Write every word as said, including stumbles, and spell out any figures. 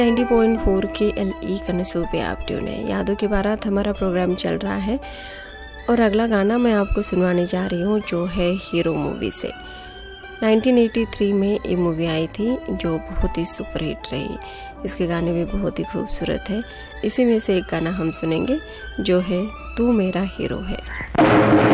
Ninety point four के L E कनसू पे आप ट्यून है। यादों की बारात हमारा प्रोग्राम चल रहा है और अगला गाना मैं आपको सुनवाने जा रही हूँ जो है हीरो मूवी से। नाइंटीन एटी थ्री में ये मूवी आई थी जो बहुत ही सुपरहिट रही। इसके गाने भी बहुत ही खूबसूरत है। इसी में से एक गाना हम सुनेंगे जो है तू मेरा हीरो है।